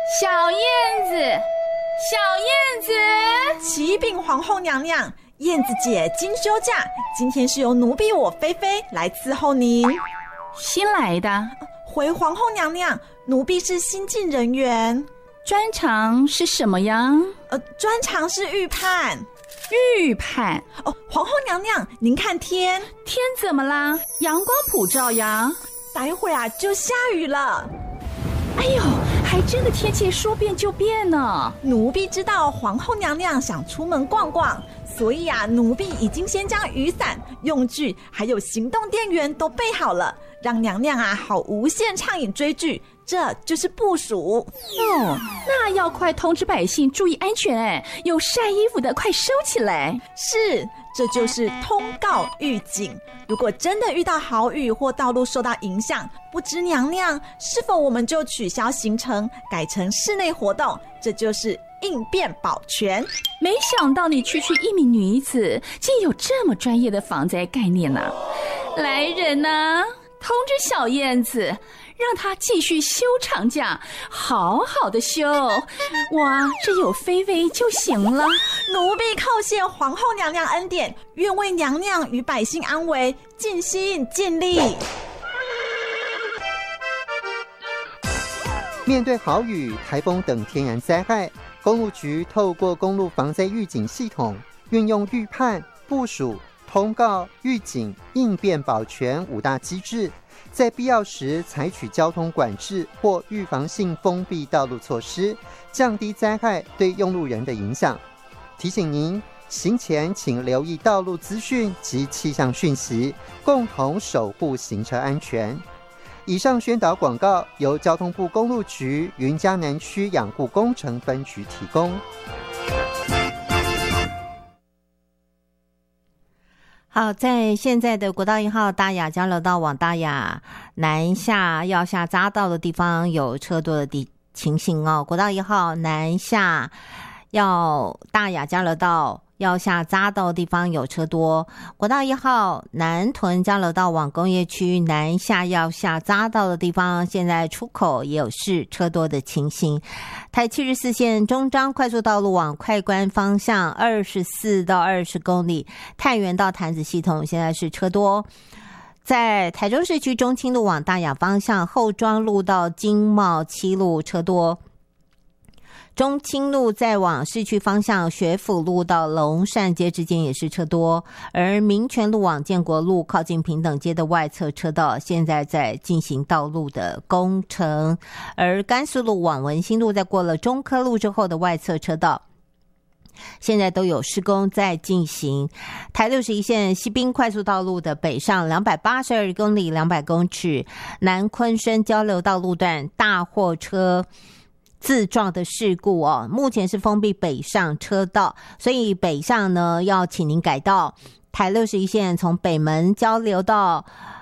小燕子，小燕子， 启禀皇后娘娘，燕子姐今休假，今天是由奴婢我菲菲来伺候您。 新来的？ 回皇后娘娘，奴婢是新进人员。 专长是什么呀？ 专长是预判。 预判？ 皇后娘娘，您看天怎么啦？阳光普照呀。 待会啊就下雨了。 哎呦，还真的天气说变就变呢。 奴婢知道皇后娘娘想出门逛逛，所以啊，奴婢已经先将雨伞、用具还有行动电源都备好了，让娘娘啊好无限畅饮追剧，这就是部署。 那要快通知百姓注意安全有晒衣服的快收起来。 是，这就是通告预警。如果真的遇到豪雨或道路受到影响，不知娘娘是否我们就取消行程，改成室内活动，这就是应变保全。 没想到你区一名女子竟有这么专业的防灾概念呢。来人啊，通知小燕子，让她继续休长假，好好的休。哇，这有菲菲就行了。 奴婢叩谢皇后娘娘恩典，愿为娘娘与百姓安危尽心尽力。 面对豪雨、台风等天然灾害，公路局透过公路防灾预警系统，运用预判、部署、通告、预警、应变保全5大机制，在必要时采取交通管制或预防性封闭道路措施，降低灾害对用路人的影响。提醒您，行前请留意道路资讯及气象讯息，共同守护行车安全。以上宣导广告由交通部公路局云嘉南区养护工程分局提供。 好，在现在的国道1号大雅交流道往大雅南下要下匝道的地方有车多的情形哦。国道1号南下要大雅交流道要下匝道的地方有车多。国道1号南屯交流道往工业区南下要下匝道的地方，现在出口也有车多的情形。台74线中彰快速道路往快关方向24到20公里，太原到潭子系统现在是车多。在台中市区中清路往大雅方向，后庄路到经贸7路车多。中清路再往市区方向，学府路到龙善街之间也是车多，而民权路往建国路靠近平等街的外侧车道现在在进行道路的工程，而甘肃路往文心路在过了中科路之后的外侧车道现在都有施工在进行。台61线西滨快速道路的北上282公里200公尺，南昆生交流道路段大货车自撞的事故哦，目前是封闭北上车道，所以北上呢要请您改道。台61线从北门交流道